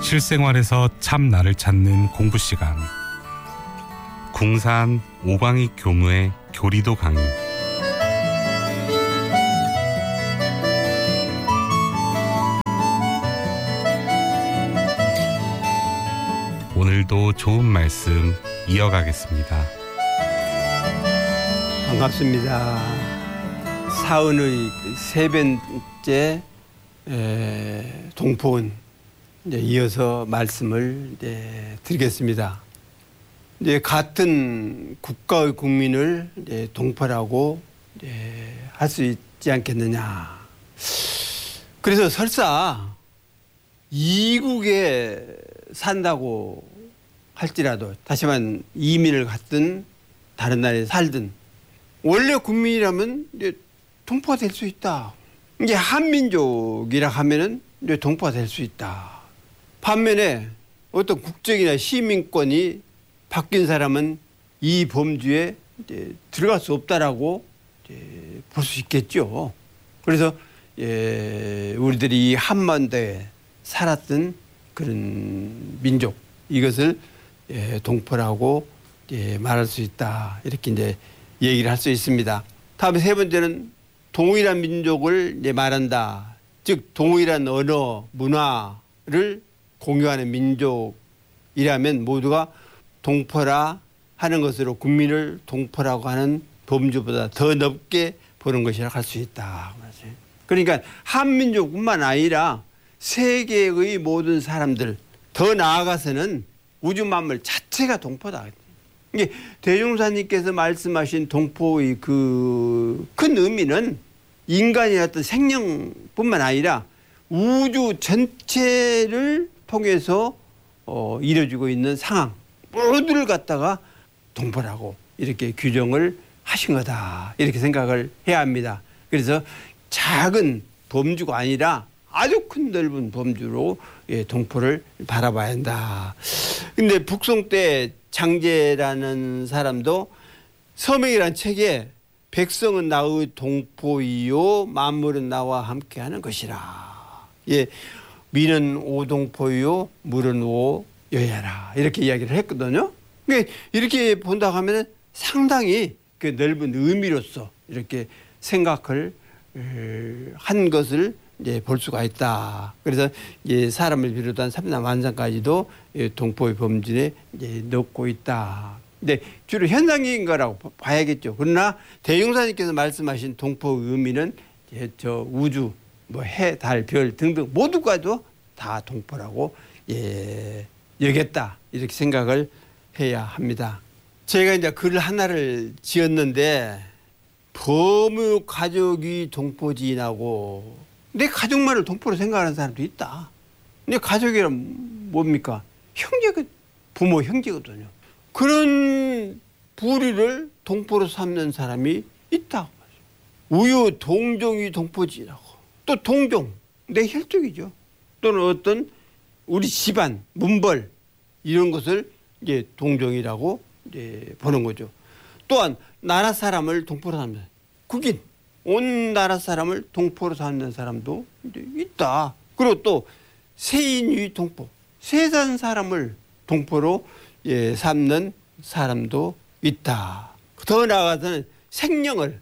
실생활에서 참 나를 찾는 공부 시간. 궁산 오광익 교무의 교리도 강의. 오늘도 좋은 말씀 이어가겠습니다. 반갑습니다. 사은의 세 번째 동포원 이어서 말씀을 드리겠습니다. 같은 국가의 국민을 동포라고 할 수 있지 않겠느냐. 그래서 설사 이국에 산다고 할지라도, 다시 말하면 이민을 갔든 다른 나라에 살든 원래 국민이라면 동포가 될 수 있다. 이게 한민족이라 하면은 동포가 될 수 있다. 반면에 어떤 국적이나 시민권이 바뀐 사람은 이 범주에 들어갈 수 없다라고 볼 수 있겠죠. 그래서 우리들이 이 한반도에 살았던 그런 민족, 이것을 동포라고 말할 수 있다. 이렇게 이제 얘기를 할 수 있습니다. 다음에 세 번째는 동일한 민족을 말한다. 즉 동일한 언어, 문화를 공유하는 민족이라면 모두가 동포라 하는 것으로 국민을 동포라고 하는 범주보다 더 넓게 보는 것이라 할 수 있다. 그러니까 한민족뿐만 아니라 세계의 모든 사람들, 더 나아가서는 우주 만물 자체가 동포다. 이게 대종사님께서 말씀하신 동포의 그 큰 의미는 인간의 어떤 생명뿐만 아니라 우주 전체를 통해서 이루어지고 있는 상황 모두를 갖다가 동포라고 이렇게 규정을 하신 거다. 이렇게 생각을 해야 합니다. 그래서 작은 범주가 아니라 아주 큰 넓은 범주로 동포를 바라봐야 한다. 근데 북송 때 장제라는 사람도 서명이라는 책에 백성은 나의 동포이요 만물은 나와 함께하는 것이라. 미는 오동포이요 물은 오여야라. 이렇게 이야기를 했거든요. 이렇게 본다고 하면 상당히 그 넓은 의미로서 이렇게 생각을 한 것을 볼 수가 있다. 그래서 사람을 비롯한 삼남 만상까지도 동포의 범주에 넣고 있다. 근데 주로 현상인 거라고 봐야겠죠. 그러나 대종사님께서 말씀하신 동포의 의미는 저 우주, 해, 달, 별 등등 모두가도 다 동포라고 여겼다. 이렇게 생각을 해야 합니다. 제가 이제 글 하나를 지었는데 범의 가족이 동포지인하고 내 가족만을 동포로 생각하는 사람도 있다. 내 가족이란 뭡니까? 형제가 부모 형제거든요. 그런 부류를 동포로 삼는 사람이 있다. 우유 동종이 동포지라고. 또 동종 내 혈족이죠. 또는 어떤 우리 집안 문벌 이런 것을 동종이라고 보는 거죠. 또한 나라 사람을 동포로 삼는 국인 온 나라 사람을 동포로 삼는 사람도 있다. 그리고 또 세인의 동포 세상 사람을 동포로 삼는 사람도 있다. 더 나아가서는 생명을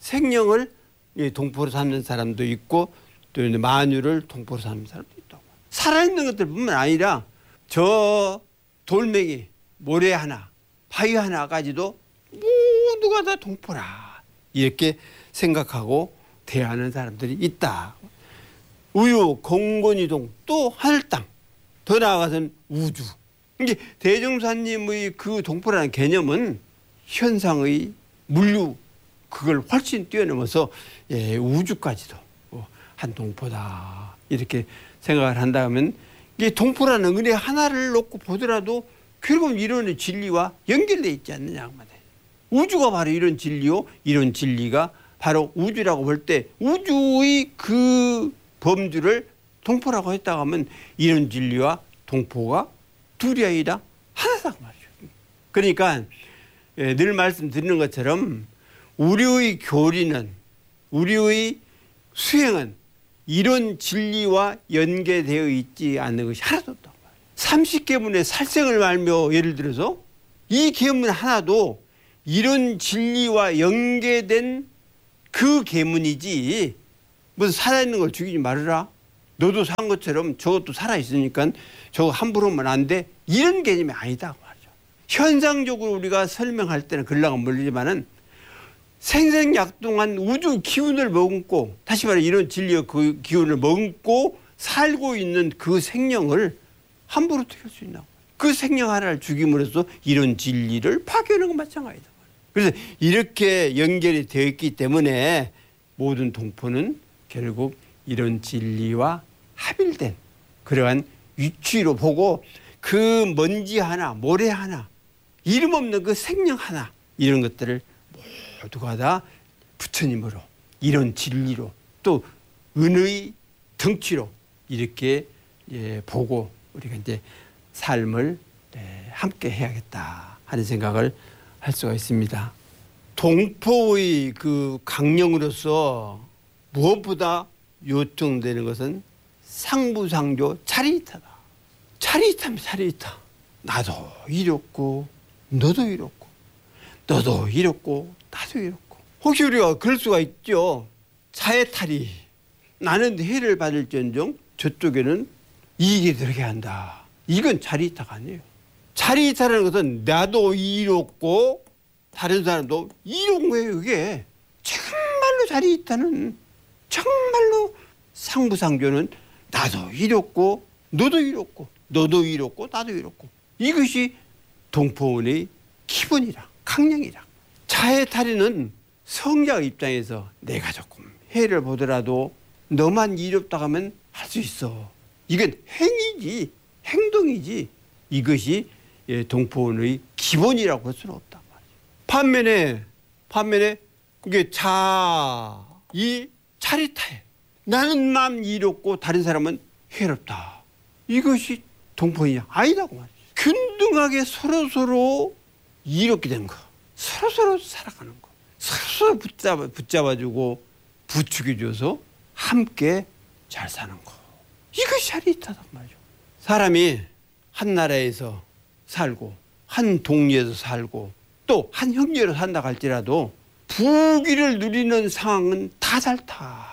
동포로 삼는 사람도 있고 또 만유를 동포로 삼는 사람도 있다고. 살아있는 것들뿐만 아니라 저 돌멩이 모래 하나 바위 하나까지도 모두가 다 동포라. 이렇게 생각하고 대하는 사람들이 있다. 우유, 공곤이동, 또 하늘 땅, 더 나아가서는 우주. 이게 대종사님의 그 동포라는 개념은 현상의 물류 그걸 훨씬 뛰어넘어서 우주까지도 한 동포다. 이렇게 생각을 한다면 이 동포라는 은혜 하나를 놓고 보더라도 결국은 이런 진리와 연결되어 있지 않느냐. 우주가 바로 이런 진리요. 이런 진리가 바로 우주라고 볼 때 우주의 그 범주를 동포라고 했다고 하면 이런 진리와 동포가 둘이 아니라 하나다 말이죠. 그러니까 늘 말씀드리는 것처럼 우리의 교리는 우리의 수행은 이런 진리와 연계되어 있지 않는 것이 하나도 없다고 말이죠. 30계문의 살생을 말며 예를 들어서 이 계문 하나도 이런 진리와 연계된 그 계문이지 무슨 살아있는 걸 죽이지 말으라. 너도 산 것처럼 저것도 살아있으니까 저거 함부로 하면 안 돼. 이런 개념이 아니다 말이죠. 현상적으로 우리가 설명할 때는 글랑은 모르지만은 생생약동한 우주 기운을 머금고 다시 말해 이런 진리의 그 기운을 머금고 살고 있는 그 생명을 함부로 어떻게 할 수 있나. 그 생명 하나를 죽임으로써 이런 진리를 파괴하는 건 마찬가지다. 그래서 이렇게 연결이 되어 있기 때문에 모든 동포는 결국 이런 진리와 합일된 그러한 위치로 보고 그 먼지 하나 모래 하나 이름 없는 그 생명 하나 이런 것들을 모두가 다 부처님으로 이런 진리로 또 은의 덩치로 이렇게 보고 우리가 이제 삶을 함께 해야겠다 하는 생각을 할 수가 있습니다. 동포의 그 강령으로서 무엇보다 요청되는 것은 상부상조 차리이타다. 차리이타면 차리이타. 나도 이렇고 너도 이렇고 너도 이렇고 나도 이렇고. 혹시 우리가 그럴 수가 있죠. 차해탈이 나는 해를 받을지언정 저쪽에는 이익이 들게 한다. 이건 차리이타가 아니에요. 차리이타라는 것은 나도 이롭고 다른 사람도 이로운 거예요. 이게 정말로 차리이타는 정말로 상부상조는 나도 이롭고 너도 이롭고 너도 이롭고 나도 이롭고 이것이 동포원의 기본이라 강령이라. 차해탈이는 성자의 입장에서 내가 조금 해를 보더라도 너만 이롭다 하면 할 수 있어. 이건 행위지 행동이지 이것이 동포원의 기본이라고 할 수는 없단 말이에요. 반면에 그게 이 차리타해. 나는 남 이롭고 다른 사람은 해롭다. 이것이 동포원이 아니다고 말이죠. 균등하게 서로서로 이롭게 된 거. 서로서로 살아가는 거. 서로서로 붙잡아주고 부추겨줘서 함께 잘 사는 거. 이것이 차리타단 말이죠. 사람이 한 나라에서 살고 한 동리에서 살고 또 한 형제로 산다 할지라도 부귀를 누리는 상황은 다 잘타.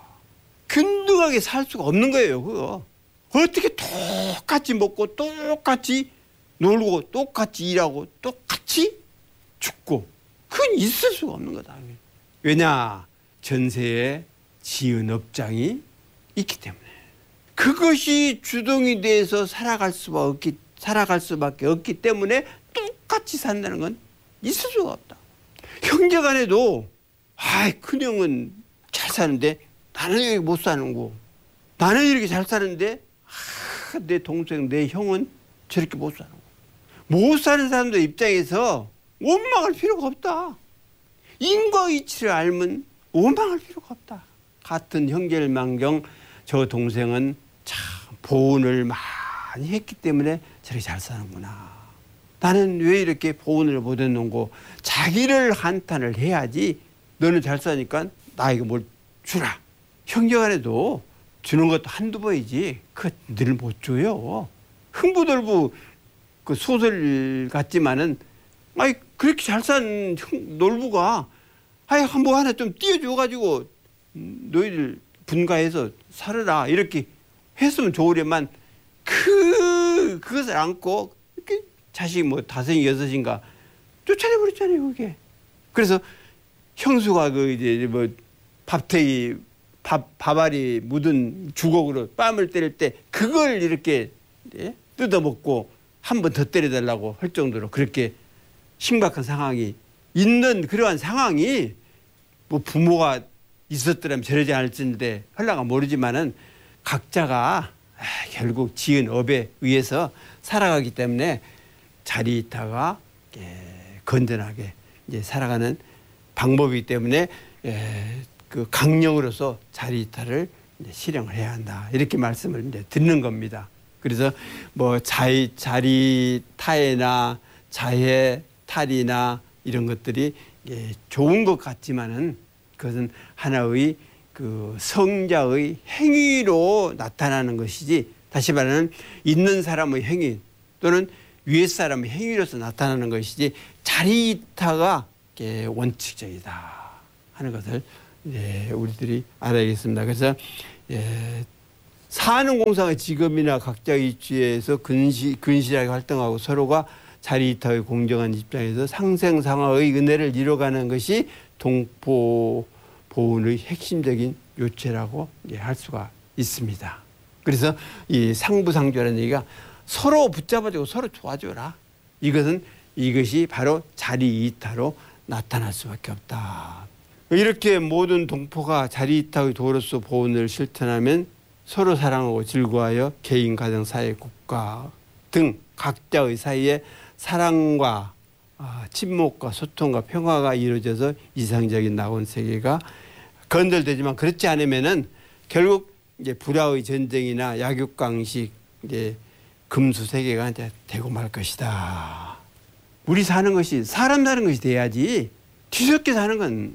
균등하게 살 수가 없는 거예요. 그거. 어떻게 똑같이 먹고 똑같이 놀고 똑같이 일하고 똑같이 죽고 그건 있을 수가 없는 거다. 왜냐? 전세에 지은 업장이 있기 때문에. 그것이 주동이 돼서 살아갈 수밖에 없기 때문에 똑같이 산다는 건 있을 수가 없다. 형제간에도 큰형은 잘 사는데 나는 여기 못 사는 거. 나는 이렇게 잘 사는데 내 동생 내 형은 저렇게 못 사는 거. 못 사는 사람들 입장에서 원망할 필요가 없다. 인과이치를 알면 원망할 필요가 없다. 같은 형제일망경 저 동생은 참 보온을 많이 했기 때문에 저렇게 잘 사는구나. 나는 왜 이렇게 보온을 못했는고. 자기를 한탄을 해야지. 너는 잘 사니까 나에게 뭘 주라. 형제간에도 주는 것도 한두 번이지 그거 늘 못 줘요. 흥부돌부 그 소설 같지만은 그렇게 잘 산 놀부가 뭐 하나 좀 띄워줘가지고 너희들 분가해서 살아라 이렇게 했으면 좋으려만 그것을 안고 이렇게 자식 뭐 5, 6인가 쫓아내버렸잖아요. 그게. 그래서 형수가 이제 뭐 밥알이 묻은 주걱으로 뺨을 때릴 때 그걸 이렇게 뜯어먹고 한 번 더 때려달라고 할 정도로 그렇게 심각한 상황이 있는 그러한 상황이 뭐 부모가 있었더라면 저러지 않을진데 헐라가 모르지만은 각자가 결국 지은 업에 의해서 살아가기 때문에 자리이타가 건전하게 이제 살아가는 방법이기 때문에 그 강령으로서 자리이타를 실행을 해야 한다. 이렇게 말씀을 이제 듣는 겁니다. 그래서 뭐 자리타해나 자해탈이나 이런 것들이 좋은 것 같지만은 그것은 하나의 그 성자의 행위로 나타나는 것이지 다시 말하면 있는 사람의 행위 또는 위에 사람의 행위로서 나타나는 것이지 자리 이타가 원칙적이다 하는 것을 우리들이 알아야겠습니다. 그래서 사는공상의 직업이나 각자의 위치에서 근실하게 활동하고 서로가 자리 이타의 공정한 입장에서 상생상하의 은혜를 이뤄가는 것이 동포보훈의 핵심적인 요체라고 할 수가 있습니다. 그래서 이 상부상조라는 얘기가 서로 붙잡아주고 서로 도와줘라. 이것이 바로 자리 이타로 나타날 수밖에 없다. 이렇게 모든 동포가 자리 이타의 도로서 보훈을 실천하면 서로 사랑하고 즐거워하여 개인, 가정, 사회, 국가 등 각자의 사이에 사랑과 친목과 소통과 평화가 이루어져서 이상적인 낙원 세계가 건설되지만 그렇지 않으면은 결국 이제 불화의 전쟁이나 약육강식 이제 금수 세계가 이제 되고 말 것이다. 우리 사는 것이 사람 사는 것이 돼야지 뒤섞여 사는 건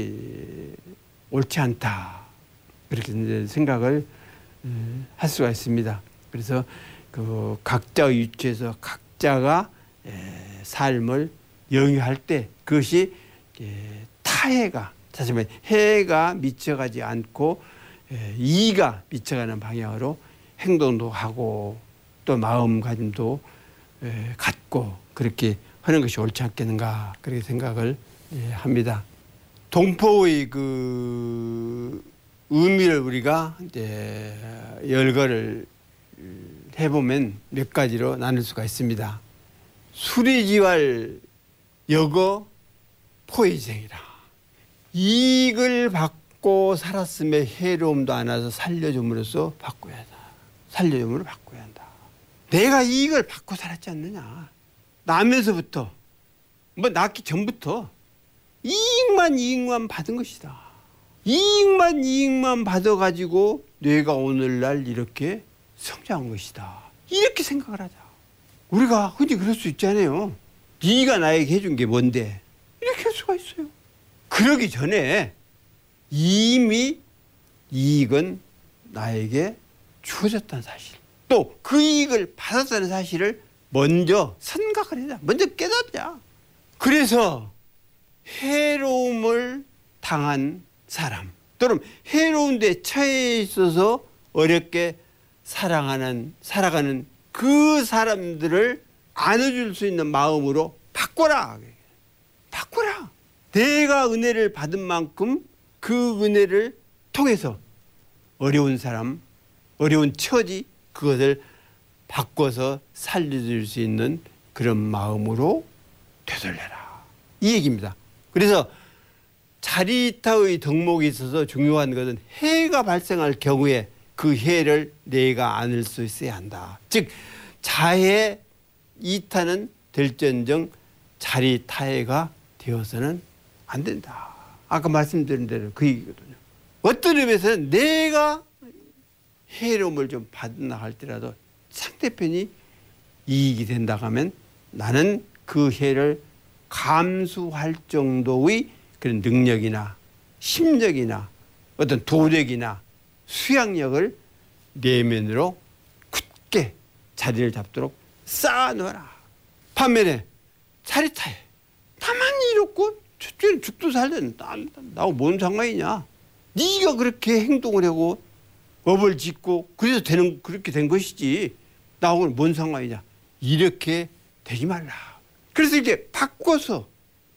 옳지 않다. 그렇게 이제 생각을 할 수가 있습니다. 그래서 그 각자의 위치에서 각자가 삶을 영위할 때 그것이 타해가 사실 말해 해가 미쳐가지 않고 이가 미쳐가는 방향으로 행동도 하고 또 마음가짐도 갖고 그렇게 하는 것이 옳지 않겠는가 그렇게 생각을 합니다. 동포의 그 의미를 우리가 이제 열거를 해보면 몇 가지로 나눌 수가 있습니다. 수리지활 여거 포의쟁이라. 이익을 받고 살았음에 해로움도 안 와서 살려줌으로써 바꿔야 한다. 살려줌으로 바꿔야 한다. 내가 이익을 받고 살았지 않느냐. 나면서부터 뭐 낳기 전부터 이익만 받은 것이다. 이익만 받아가지고 내가 오늘날 이렇게 성장한 것이다. 이렇게 생각을 하자. 우리가 흔히 그럴 수 있잖아요. 네가 나에게 해준 게 뭔데? 이렇게 할 수가 있어요. 그러기 전에 이미 이익은 나에게 주어졌다는 사실. 또 그 이익을 받았다는 사실을 먼저 생각을 하자. 먼저 깨닫자. 그래서 해로움을 당한 사람 또는 해로운 데 처해 있어서 어렵게 살아가는 그 사람들을 안아줄 수 있는 마음으로 바꿔라. 바꿔라. 내가 은혜를 받은 만큼 그 은혜를 통해서 어려운 사람, 어려운 처지 그것을 바꿔서 살려줄 수 있는 그런 마음으로 되돌려라. 이 얘기입니다. 그래서 자리타의 덕목이 있어서 중요한 것은 해가 발생할 경우에 그 해를 내가 안을 수 있어야 한다. 즉 자해 이타는 될전정 자리타해가 되어서는 안 된다. 아까 말씀드린 대로 그 얘기거든요. 어떤 의미에서는 내가 해로움을 좀 받나 할지라도 상대편이 이익이 된다 하면 나는 그 해를 감수할 정도의 그런 능력이나 심력이나 어떤 도력이나 수양력을 내면으로 굳게 자리를 잡도록 쌓아놓아라. 반면에 자리타해. 나만 이렇고 저쪽은 죽도 살든 나하고 뭔 상관이냐. 네가 그렇게 행동을 하고 업을 짓고 그래서 그렇게 된 것이지 나하고는 뭔 상관이냐. 이렇게 되지 말라. 그래서 이제 바꿔서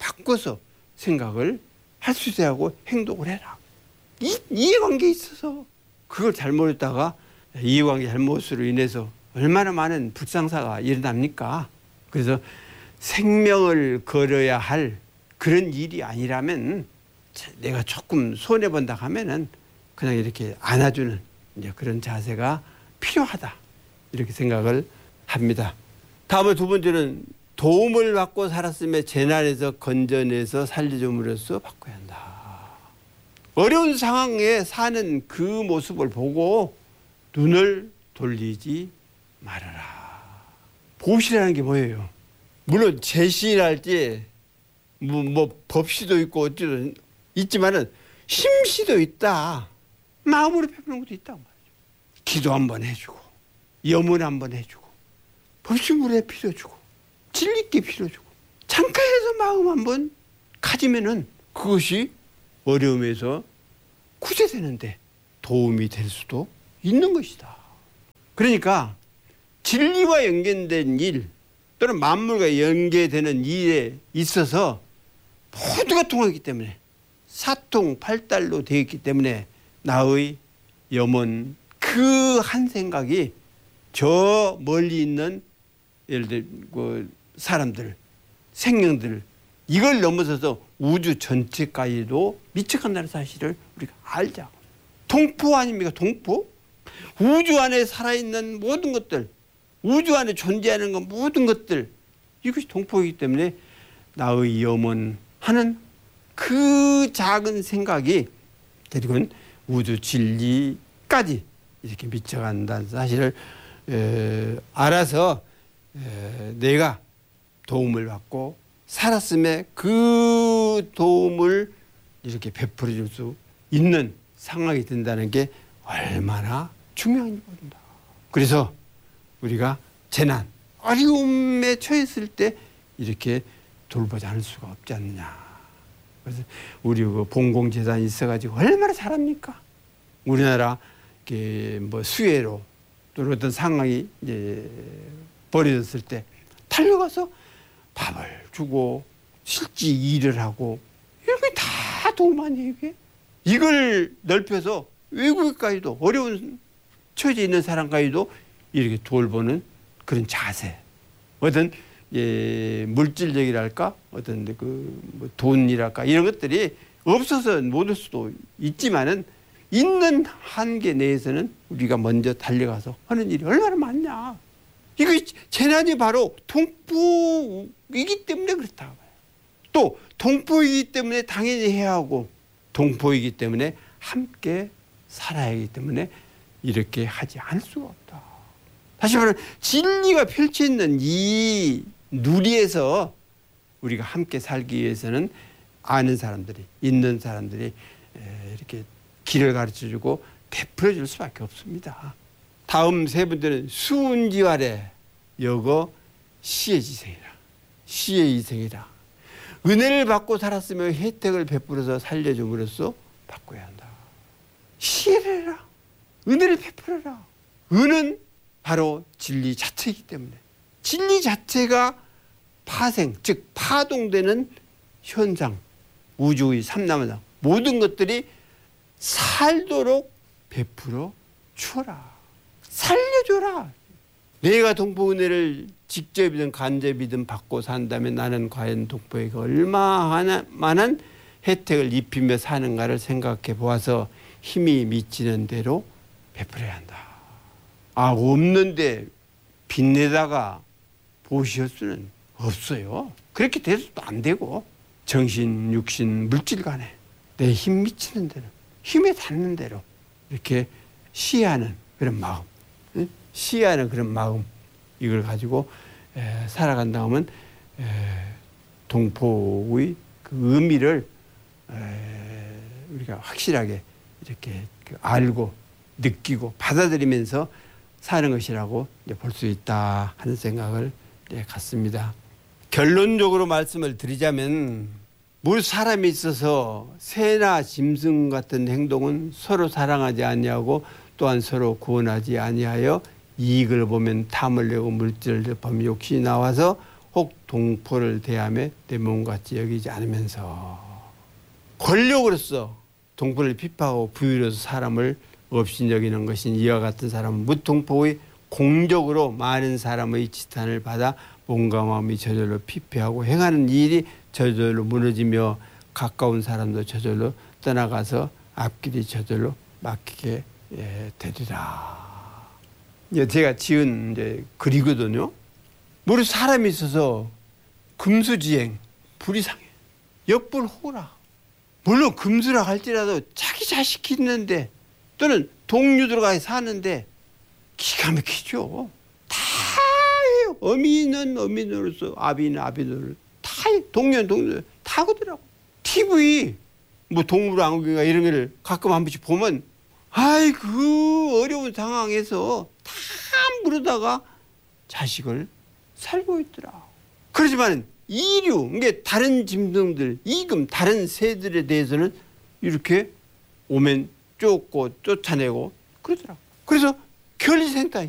생각을 할 수 있어야 하고 행동을 해라. 이해관계에 있어서 그걸 잘못했다가 이해관계 잘못으로 인해서 얼마나 많은 불상사가 일어납니까? 그래서 생명을 걸어야 할 그런 일이 아니라면 내가 조금 손해본다 하면은 그냥 이렇게 안아주는 이제 그런 자세가 필요하다. 이렇게 생각을 합니다. 다음에 두 번째는 도움을 받고 살았음에 재난에서 건져내서 살려줌으로써 바꿔야 한다. 어려운 상황에 사는 그 모습을 보고 눈을 돌리지 말아라. 보시라는 게 뭐예요? 물론 제시할 때 뭐 법시도 있고 어찌도 있지만은 심시도 있다. 마음으로 베푸는 것도 있다고 말이죠. 기도 한번 해주고 염원 한번 해주고 법신물에 빌어주고 진리께 빌어주고 잠깐이라도 마음 한번 가지면은 그것이 어려움에서 구제되는데 도움이 될 수도 있는 것이다. 그러니까 진리와 연결된 일 또는 만물과 연계되는 일에 있어서 모두가 통하기 때문에 사통팔달로 되어 있기 때문에 나의 염원 그 한 생각이 저 멀리 있는 예를 들어 그 사람들 생명들 이걸 넘어서서 우주 전체까지도 미쳐간다는 사실을 우리가 알자. 동포 아닙니까? 동포? 우주 안에 살아있는 모든 것들 우주 안에 존재하는 것 모든 것들 이것이 동포이기 때문에 나의 염원하는 그 작은 생각이 결국은 우주 진리까지 이렇게 미쳐간다는 사실을 알아서 내가 도움을 받고 살았음에 그 도움을 이렇게 베풀어 줄 수 있는 상황이 된다는 게 얼마나 중요한지 모른다. 그래서 우리가 재난, 어려움에 처했을 때 이렇게 돌보지 않을 수가 없지 않느냐. 그래서 우리 그 봉공재단이 있어가지고 얼마나 잘합니까? 우리나라 뭐 수해로 또는 어떤 상황이 이제 벌어졌을 때 달려가서 밥을 주고 실제 일을 하고 이렇게 다 도움하니 이게 이걸 넓혀서 외국에까지도 어려운 처지에 있는 사람까지도 이렇게 돌보는 그런 자세 어떤 물질적이랄까 어떤 뭐 돈이랄까 이런 것들이 없어서 못 올 수도 있지만은 있는 한계 내에서는 우리가 먼저 달려가서 하는 일이 얼마나 많냐. 이거 재난이 바로 동포이기 때문에 그렇다. 또 동포이기 때문에 당연히 해야 하고 동포이기 때문에 함께 살아야 하기 때문에 이렇게 하지 않을 수가 없다. 다시 말하면 진리가 펼쳐있는 이 누리에서 우리가 함께 살기 위해서는 아는 사람들이 있는 사람들이 이렇게 길을 가르쳐주고 베풀어줄 수밖에 없습니다. 다음 세 번째는 수운지활에 여거 시의 지생이라. 시의 이생이라. 은혜를 받고 살았으면 혜택을 베풀어서 살려줌으로써 바꿔야 한다. 시를 해라. 은혜를 베풀어라. 은은 바로 진리 자체이기 때문에 진리 자체가 파생 즉 파동되는 현상 우주의 삼라만상 모든 것들이 살도록 베풀어 주어라. 살려줘라. 내가 동포 은혜를 직접이든 간접이든 받고 산다면 나는 과연 동포에게 얼마만한 혜택을 입히며 사는가를 생각해 보아서 힘이 미치는 대로 베풀어야 한다. 없는데 빚내다가 보실 수는 없어요. 그렇게 돼서도 안 되고 정신, 육신, 물질 간에 내 힘 미치는 대로 힘에 닿는 대로 이렇게 시하는 그런 마음 시하는 그런 마음 이걸 가지고 살아간다 하면 동포의 그 의미를 우리가 확실하게 이렇게 알고 느끼고 받아들이면서 사는 것이라고 볼 수 있다 하는 생각을 갖습니다. 결론적으로 말씀을 드리자면 물 사람이 있어서 새나 짐승 같은 행동은 서로 사랑하지 아니하고 또한 서로 구원하지 아니하여 이익을 보면 탐을 내고 물질을 범 욕심이 나와서 혹 동포를 대하며 내 몸같이 여기지 않으면서 권력으로서 동포를 핍하고 부유로서 사람을 없이 여기는 것인 이와 같은 사람은 무동포의 공적으로 많은 사람의 지탄을 받아 몸과 마음이 저절로 피폐하고 행하는 일이 저절로 무너지며 가까운 사람도 저절로 떠나가서 앞길이 저절로 막히게 되리라. 제가 지은 이제 글이거든요. 우리 사람이 있어서 금수지행, 불이상해, 역불호라. 물론 금수라 할지라도 자기 자식이 있는데 또는 동료들과 사는데 기가 막히죠. 다 해요. 어미는 어미노로서 아비는 아비노로 다 동료는 다 하더라고. TV 뭐 동물왕국인가 이런 거를 가끔 한 번씩 보면 아이 그 어려운 상황에서 다 그러다가 자식을 살고 있더라. 그렇지만 이류, 이게 다른 짐승들, 이금 다른 새들에 대해서는 이렇게 오면 쫓고 쫓아내고 그러더라. 그래서 결생타